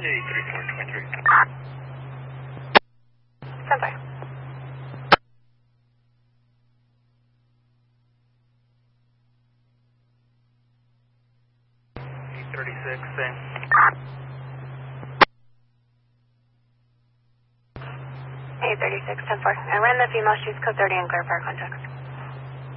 83423. Stand by. 836, same. 836, 10-4. I ran the female, she's code 30 and clear for our contacts.